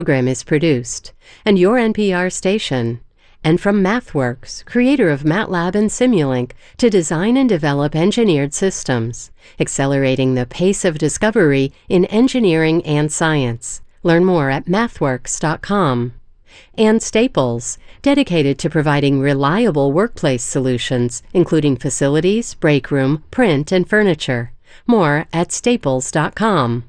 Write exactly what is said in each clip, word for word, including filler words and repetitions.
program is produced, and your N P R station, and from MathWorks, creator of MATLAB and Simulink, to design and develop engineered systems, accelerating the pace of discovery in engineering and science. Learn more at mathworks dot com. And Staples, dedicated to providing reliable workplace solutions, including facilities, break room, print, and furniture. More at staples dot com.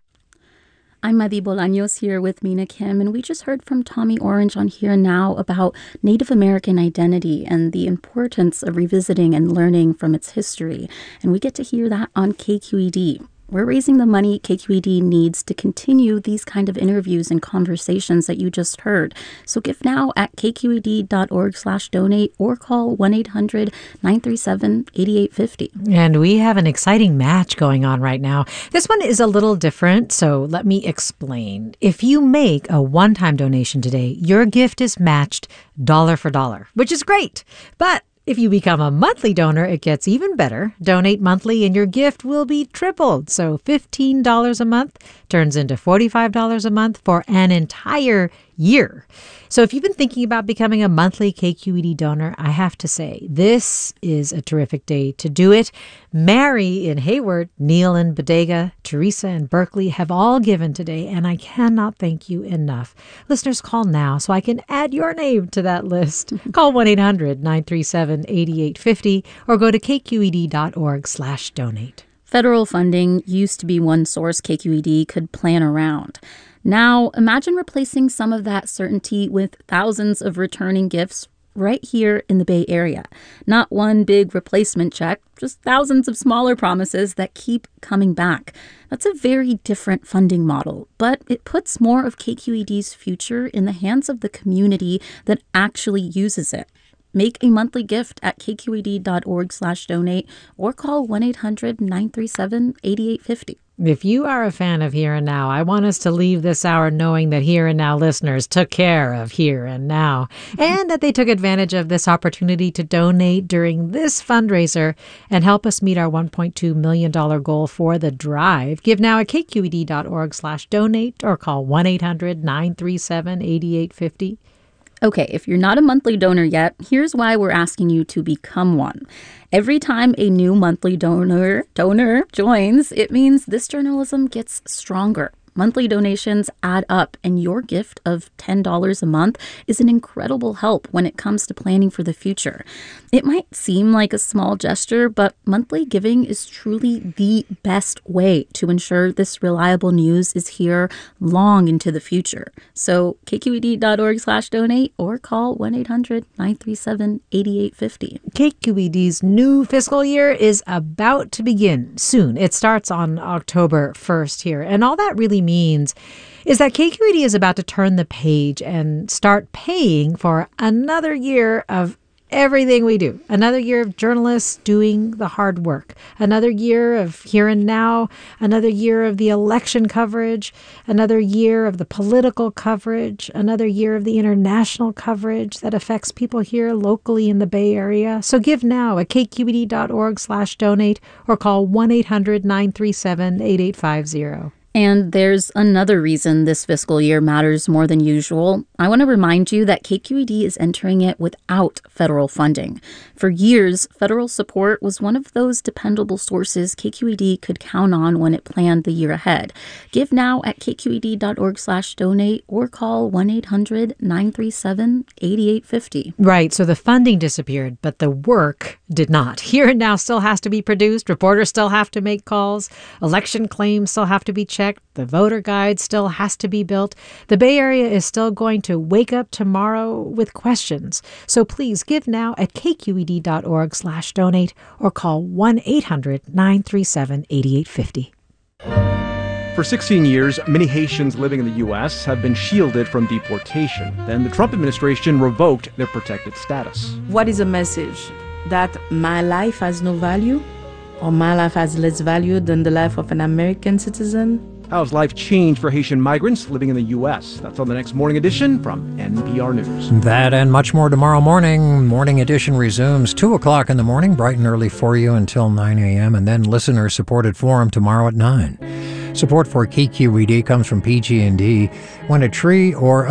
I'm Madi Bolaños here with Mina Kim, and we just heard from Tommy Orange on Here and Now about Native American identity and the importance of revisiting and learning from its history. And we get to hear that on K Q E D. We're raising the money K Q E D needs to continue these kind of interviews and conversations that you just heard. So give now at k q e d dot org slash donate or call one eight hundred nine three seven eight eight five zero. And we have an exciting match going on right now. This one is a little different, so let me explain. If you make a one-time donation today, your gift is matched dollar for dollar, which is great. But if you become a monthly donor, it gets even better. Donate monthly and your gift will be tripled. So fifteen dollars a month turns into forty-five dollars a month for an entire year. So if you've been thinking about becoming a monthly K Q E D donor, I have to say, this is a terrific day to do it. Mary in Hayward, Neil in Bodega, Teresa in Berkeley have all given today, and I cannot thank you enough. Listeners, call now so I can add your name to that list. Call one eight hundred nine three seven eight eight five zero or go to k q e d dot org slash donate. Federal funding used to be one source K Q E D could plan around. Now, imagine replacing some of that certainty with thousands of returning gifts right here in the Bay Area. Not one big replacement check, just thousands of smaller promises that keep coming back. That's a very different funding model, but it puts more of K Q E D's future in the hands of the community that actually uses it. Make a monthly gift at k q e d dot org slash donate or call one eight hundred nine three seven eight eight five zero. If you are a fan of Here and Now, I want us to leave this hour knowing that Here and Now listeners took care of Here and Now and that they took advantage of this opportunity to donate during this fundraiser and help us meet our one point two million dollars goal for the drive. Give now at k q e d dot org slash donate or call one eight hundred nine three seven eight eight five zero. Okay, if you're not a monthly donor yet, here's why we're asking you to become one. Every time a new monthly donor donor joins, it means this journalism gets stronger. Monthly donations add up, and your gift of ten dollars a month is an incredible help when it comes to planning for the future. It might seem like a small gesture, but monthly giving is truly the best way to ensure this reliable news is here long into the future. So k q e d dot org slash donate or call one eight hundred nine three seven eight eight five zero. K Q E D's new fiscal year is about to begin soon. It starts on October first here, and all that really means is that K Q E D is about to turn the page and start paying for another year of everything we do. Another year of journalists doing the hard work. Another year of Here and Now. Another year of the election coverage. Another year of the political coverage. Another year of the international coverage that affects people here locally in the Bay Area. So give now at k q e d dot org slash donate or call one eight hundred nine three seven eight eight five zero. And there's another reason this fiscal year matters more than usual. I want to remind you that K Q E D is entering it without federal funding. For years, federal support was one of those dependable sources K Q E D could count on when it planned the year ahead. Give now at k q e d dot org slash donate or call one eight hundred nine three seven eight eight five zero. Right, so the funding disappeared, but the work did not. Here and Now still has to be produced. Reporters still have to make calls. Election claims still have to be checked. The voter guide still has to be built. The Bay Area is still going to wake up tomorrow with questions. So please give now at k q e d dot org slash donate or call one eight hundred nine three seven eight eight five zero. For sixteen years, many Haitians living in the U S have been shielded from deportation. Then the Trump administration revoked their protected status. What is a message? That my life has no value? Or my life has less value than the life of an American citizen? How has life changed for Haitian migrants living in the U S? That's on the next Morning Edition from N P R News. That and much more tomorrow morning. Morning Edition resumes two o'clock in the morning, bright and early for you until nine a.m. and then listener-supported forum tomorrow at nine. Support for K Q E D comes from P G and D. When a tree or